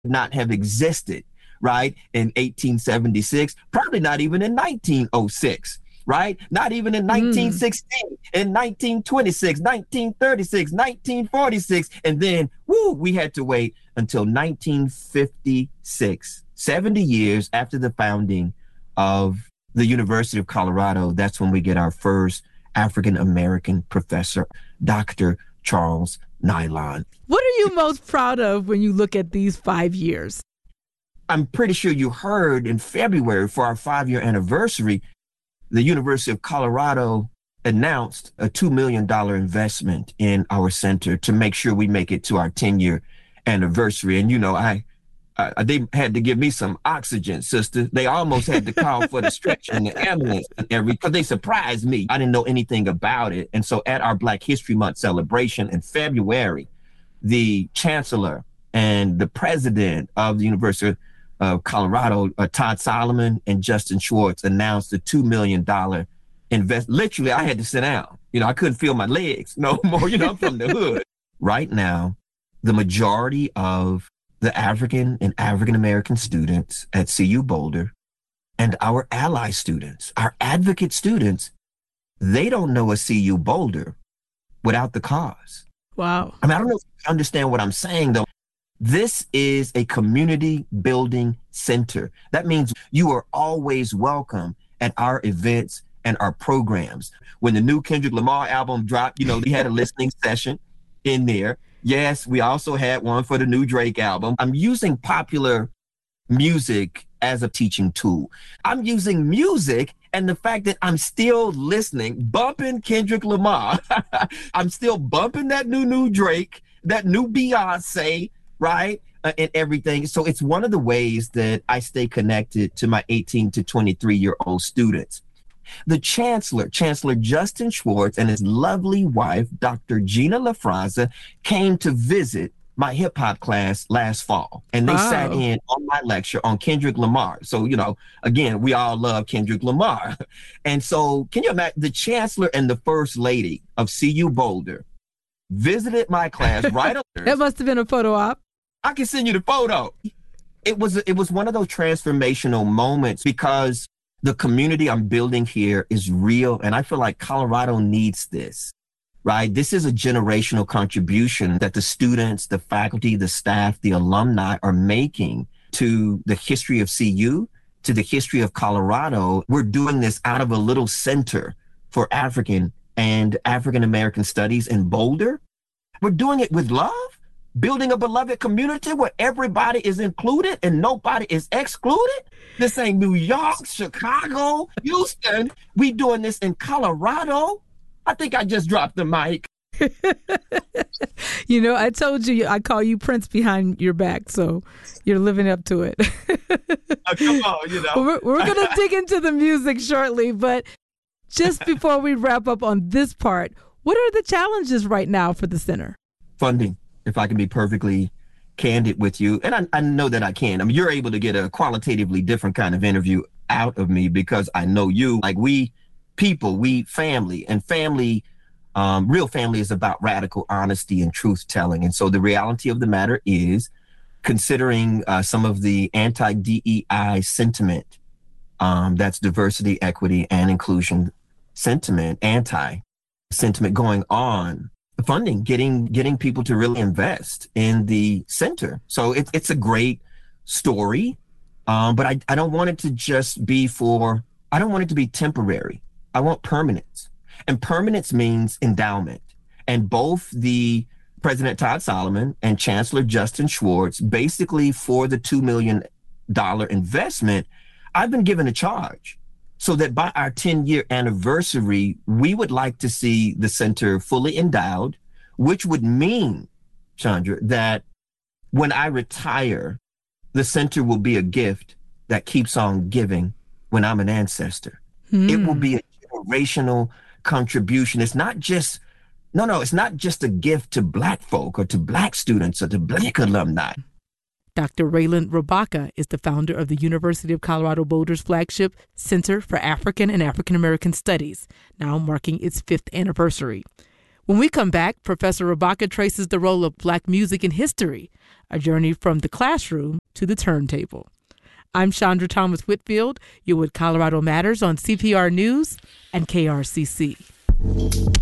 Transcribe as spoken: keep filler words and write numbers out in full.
not have existed, right, in eighteen seventy-six, probably not even in nineteen oh six, right? Not even in nineteen sixteen, mm. in nineteen twenty-six, nineteen thirty-six, nineteen forty-six, and then, woo, we had to wait until nineteen fifty-six, seventy years after the founding of the University of Colorado. That's when we get our first African-American professor, Doctor Charles Nylon. What are you most proud of when you look at these five years? I'm pretty sure you heard in February for our five-year anniversary, the University of Colorado announced a two million dollars investment in our center to make sure we make it to our ten-year anniversary. And, you know, I, I they had to give me some oxygen, sister. They almost had to call for the stretcher and the ambulance and every, because they surprised me. I didn't know anything about it. And so at our Black History Month celebration in February, the chancellor and the president of the University of Colorado, uh, Todd Solomon and Justin Schwartz, announced a two million dollars invest. Literally, I had to sit down. You know, I couldn't feel my legs no more. You know, I'm from the hood. Right now, the majority of the African and African-American students at C U Boulder and our ally students, our advocate students, they don't know a C U Boulder without the cause. Wow. I mean, I don't know if you understand what I'm saying, though. This is a community building center. That means you are always welcome at our events and our programs. When the new Kendrick Lamar album dropped, you know, we had a listening session in there. Yes, we also had one for the new Drake album. I'm using popular music as a teaching tool. I'm using music and the fact that I'm still listening, bumping Kendrick Lamar. I'm still bumping that new, new Drake, that new Beyonce, right? Uh, and everything. So it's one of the ways that I stay connected to my eighteen to twenty-three year old students. The chancellor, Chancellor Justin Schwartz, and his lovely wife, Doctor Gina LaFranza, came to visit my hip hop class last fall. And they wow. sat in on my lecture on Kendrick Lamar. So, you know, again, we all love Kendrick Lamar. And so can you imagine the chancellor and the first lady of C U Boulder visited my class right up there. That must have been a photo op. I can send you the photo. It was, it was one of those transformational moments because the community I'm building here is real. And I feel like Colorado needs this, right? This is a generational contribution that the students, the faculty, the staff, the alumni are making to the history of C U, to the history of Colorado. We're doing this out of a little center for African and African-American studies in Boulder. We're doing it with love, building a beloved community where everybody is included and nobody is excluded. This ain't New York, Chicago, Houston. We doing this in Colorado. I think I just dropped the mic. You know, I told you I call you Prince behind your back, so you're living up to it. Oh, come on, you know. We're, we're going to dig into the music shortly, but just before we wrap up on this part, what are the challenges right now for the center? Funding, if I can be perfectly candid with you. And I, I know that I can. I mean, you're able to get a qualitatively different kind of interview out of me because I know you. Like we people, we family, and family, um, real family is about radical honesty and truth telling. And so the reality of the matter is, considering uh, some of the anti-D E I sentiment, um, that's diversity, equity, and inclusion sentiment, anti-sentiment going on, funding, getting getting people to really invest in the center. So it, it's a great story, um, but I, I don't want it to just be for, I don't want it to be temporary. I want permanence. And permanence means endowment. And both the President Todd Solomon and Chancellor Justin Schwartz, basically for the two million dollars investment, I've been given a charge so that by our ten-year anniversary, we would like to see the center fully endowed, which would mean, Chandra, that when I retire, the center will be a gift that keeps on giving when I'm an ancestor. Mm. It will be a generational contribution. It's not just, no, no, it's not just a gift to Black folk or to Black students or to Black alumni. Doctor Raylan Rabaka is the founder of the University of Colorado Boulder's flagship Center for African and African American Studies, now marking its fifth anniversary. When we come back, Professor Rabaka traces the role of Black music in history, a journey from the classroom to the turntable. I'm Chandra Thomas Whitfield. You're with Colorado Matters on C P R News and K R C C.